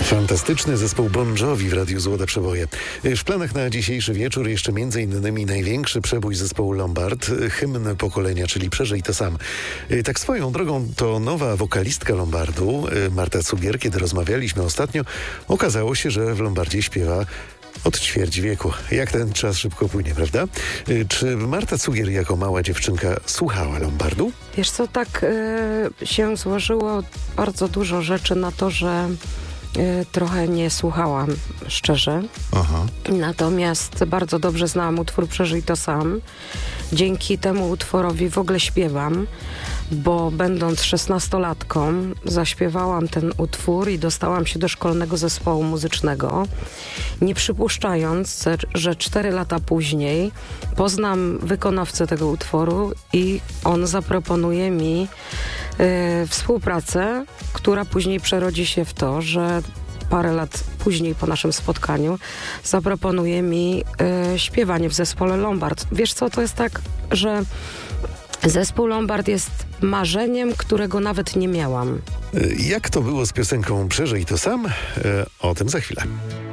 Fantastyczny zespół Bon Jovi w Radiu Złote Przeboje. W planach na dzisiejszy wieczór jeszcze m.in. największy przebój zespołu Lombard, hymn pokolenia, czyli Przeżyj to sam. Tak swoją drogą to nowa wokalistka Lombardu, Marta Cugier. Kiedy rozmawialiśmy ostatnio, okazało się, że w Lombardzie śpiewa od ćwierć wieku. Jak ten czas szybko płynie, prawda? Czy Marta Cugier jako mała dziewczynka słuchała Lombardu? Wiesz co, tak się złożyło bardzo dużo rzeczy na to, że trochę nie słuchałam, szczerze. Aha. Natomiast bardzo dobrze znałam utwór Przeżyj to sam. Dzięki temu utworowi w ogóle śpiewam, bo będąc 16-latką zaśpiewałam ten utwór i dostałam się do szkolnego zespołu muzycznego, nie przypuszczając, że 4 lata później poznam wykonawcę tego utworu i on zaproponuje mi współpracę, która później przerodzi się w to, że parę lat później po naszym spotkaniu zaproponuje mi śpiewanie w zespole Lombard. Wiesz co, to jest tak, że zespół Lombard jest marzeniem, którego nawet nie miałam. Jak to było z piosenką Przeżyj to sam? O tym za chwilę.